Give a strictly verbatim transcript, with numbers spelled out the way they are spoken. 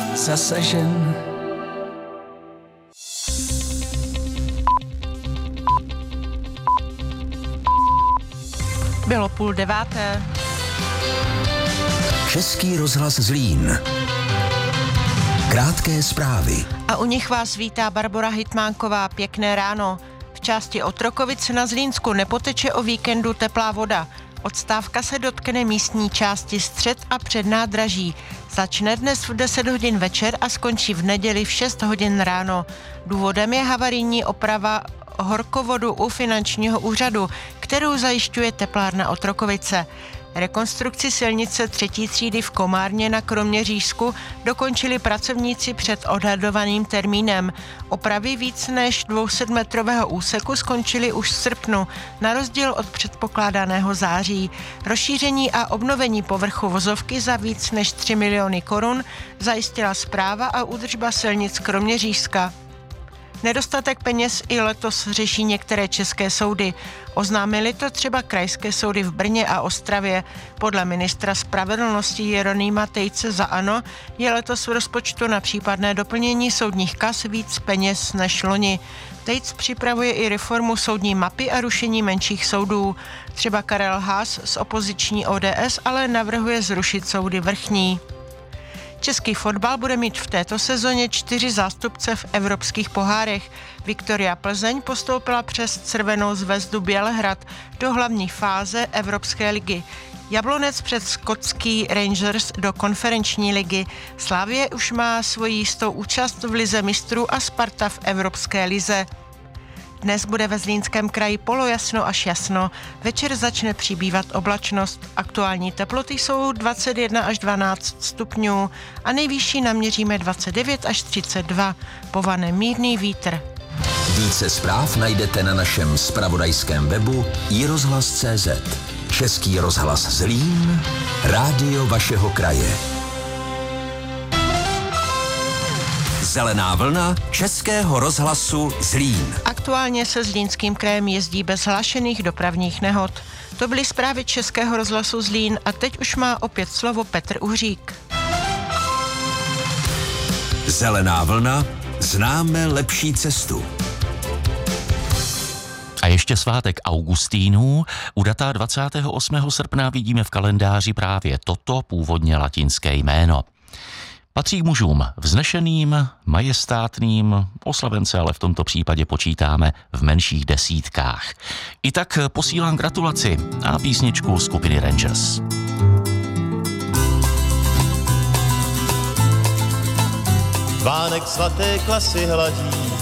zasažen. Bylo půl deváté. Český rozhlas Zlín. Krátké zprávy. A u nich vás vítá Barbora Hytmánková. Pěkné ráno. V části Otrokovic na Zlínsku nepoteče o víkendu teplá voda. Odstávka se dotkne místní části střed a přednádraží. Začne dnes v deset hodin večer a skončí v neděli v šest hodin ráno. Důvodem je havarijní oprava horkovodu u finančního úřadu, kterou zajišťuje teplárna Otrokovice. Rekonstrukci silnice třetí třídy v Komárně na Kroměřížsku dokončili pracovníci před odhadovaným termínem. Opravy víc než dvousetmetrového úseku skončily už v srpnu, na rozdíl od předpokládaného září. Rozšíření a obnovení povrchu vozovky za víc než tři miliony korun zajistila správa a údržba silnic Kroměřížska. Nedostatek peněz i letos řeší některé české soudy. Oznámili to třeba krajské soudy v Brně a Ostravě. Podle ministra spravedlnosti Jeronýma Tejce za ANO je letos v rozpočtu na případné doplnění soudních kas víc peněz než loni. Tejc připravuje i reformu soudní mapy a rušení menších soudů. Třeba Karel Haas z opoziční O D S ale navrhuje zrušit soudy vrchní. Český fotbal bude mít v této sezóně čtyři zástupce v evropských pohárech. Viktoria Plzeň postoupila přes Crvenou zvezdu Bělehrad do hlavní fáze Evropské ligy. Jablonec před skotský Rangers do konferenční ligy. Slavie už má svoji jistou účast v lize mistrů a Sparta v Evropské lize. Dnes bude ve Zlínském kraji polojasno až jasno. Večer začne přibývat oblačnost. Aktuální teploty jsou dvacet jedna až dvanáct stupňů a nejvyšší naměříme dvacet devět až třicet dva. Povane mírný vítr. Více zpráv najdete na našem zpravodajském webu i rozhlas tečka cé zet. Český rozhlas Zlín, rádio vašeho kraje. Zelená vlna Českého rozhlasu Zlín. Aktuálně se Zlínským krajem jezdí bez hlášených dopravních nehod. To byly zprávy Českého rozhlasu Zlín a teď už má opět slovo Petr Uhřík. Zelená vlna, známe lepší cestu. A ještě svátek Augustínů. U data dvacátého osmého srpna vidíme v kalendáři právě toto původně latinské jméno. Patří k mužům vznešeným, majestátným, oslavence ale v tomto případě počítáme v menších desítkách. I tak posílám gratulaci a písničku skupiny Rangers. Vánek svaté klasy hladí,